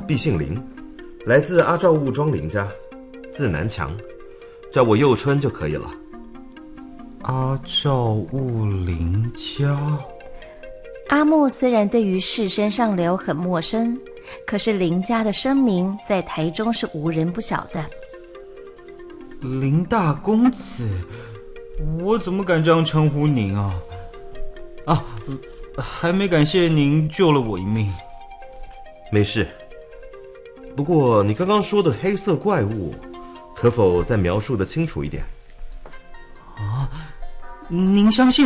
毕姓林，来自阿赵务庄林家，字南强，叫我佑春就可以了。 阿赵务林家。 阿木虽然对于士绅上流很陌生，可是林家的声名在台中是无人不晓的。 林大公子，我怎么敢这样称呼您啊？还没感谢您救了我一命。 没事，不过你刚刚说的黑色怪物，可否再描述得清楚一点？ 您相信